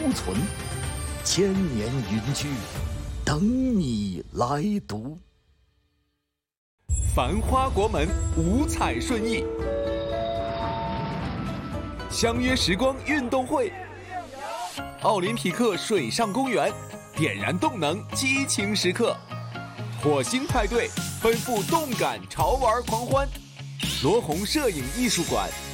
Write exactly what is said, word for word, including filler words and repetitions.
存，千年云居，等你来读。 繁花国门，五彩顺意，相约时光运动会，奥林匹克水上公园，点燃动能，激情时刻，火星派对，奔赴动感潮玩狂欢，罗虹摄影艺术馆，